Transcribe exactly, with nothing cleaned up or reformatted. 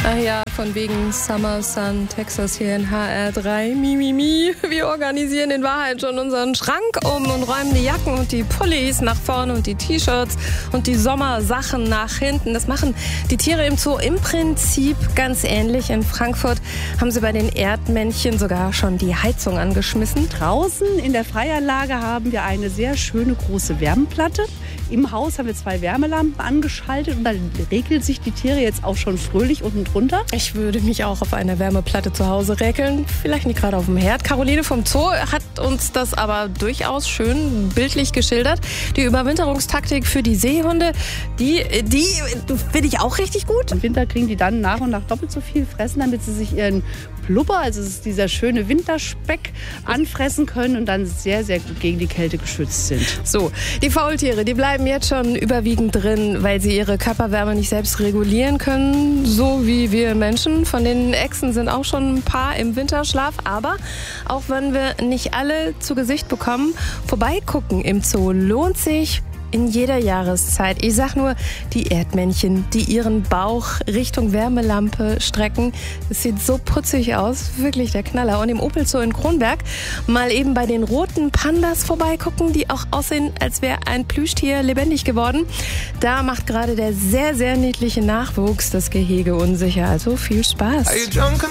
Ach ja, von wegen Summer Sun, Texas hier in H R drei. Mi, mi, mi. Wir organisieren in Wahrheit schon unseren Schrank um und räumen die Jacken und die Pullis nach vorne und die T-Shirts und die Sommersachen nach hinten. Das machen die Tiere im Zoo im Prinzip ganz ähnlich. In Frankfurt haben sie bei den Erdmännchen sogar schon die Heizung angeschmissen. Draußen in der Freianlage haben wir eine sehr schöne große Wärmeplatte. Im Haus haben wir zwei Wärmelampen angeschaltet und dann regelt sich die Tiere jetzt auch schon fröhlich unten drunter. Ich würde mich auch auf einer Wärmeplatte zu Hause räkeln, vielleicht nicht gerade auf dem Herd. Caroline vom Zoo hat uns das aber durchaus schön bildlich geschildert. Die Überwinterungstaktik für die Seehunde, die, die finde ich auch richtig gut. Im Winter kriegen die dann nach und nach doppelt so viel fressen, damit sie sich ihren Blubber, also es ist dieser schöne Winterspeck, anfressen können und dann sehr, sehr gut gegen die Kälte geschützt sind. So, die Faultiere, die bleiben jetzt schon überwiegend drin, weil sie ihre Körperwärme nicht selbst regulieren können, so wie wir Menschen. Von den Echsen sind auch schon ein paar im Winterschlaf, aber auch wenn wir nicht alle zu Gesicht bekommen, vorbeigucken im Zoo lohnt sich in jeder Jahreszeit. Ich sag nur, die Erdmännchen, die ihren Bauch Richtung Wärmelampe strecken. Es sieht so putzig aus, wirklich der Knaller. Und im Opel Zoo in Kronberg mal eben bei den roten Pandas vorbeigucken, die auch aussehen, als wäre ein Plüschtier lebendig geworden. Da macht gerade der sehr, sehr niedliche Nachwuchs das Gehege unsicher. Also viel Spaß.